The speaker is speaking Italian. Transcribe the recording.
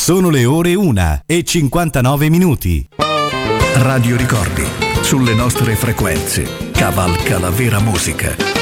Sono le ore 1:59. Radio Ricordi, sulle nostre frequenze, cavalca la vera musica.